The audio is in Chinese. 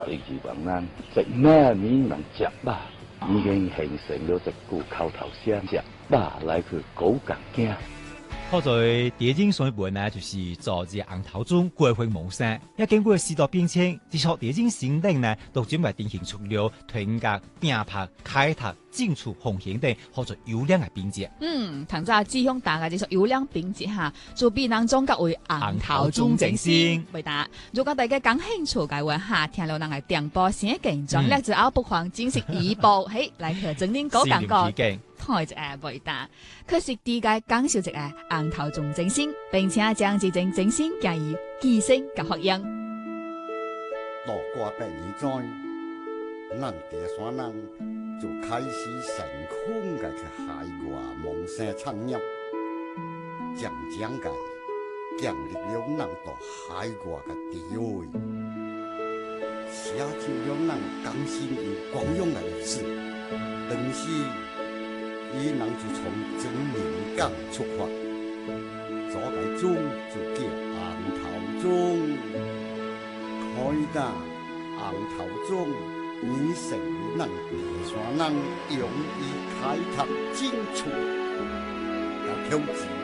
希望咱在哪年能食饱，已經形成了一句口頭禪：食飽來去狗共驚。 好在電影上一部呢，就是作者紅頭中過分夢想，也經過時代變遷，的確電影性能呢，都轉為定型出了團結、拼拍、開拓、進出、紅險等，好在優良嘅編輯。 唐早指向大家就說優良編輯哈，就比人總結為紅頭中正先。回答，如果大家感興趣嘅話哈，聽了人嘅電波先嘅專業之後，不妨進行一步，嘿，來去整點嗰感覺。開一個回答，佢是第個講述一個紅頭中正先，並且將這種正先加以提升及發揚。 路過第二載，咱第三人就開始成功嘅去海外夢想產業，漸漸嘅建立了咱到海外嘅地位，寫就了咱更新與光榮嘅歷史。當時伊人就從真名港出發，左介中就叫紅頭中，開打紅頭中，已成為咱第三人勇於開拓進出，甲挑戰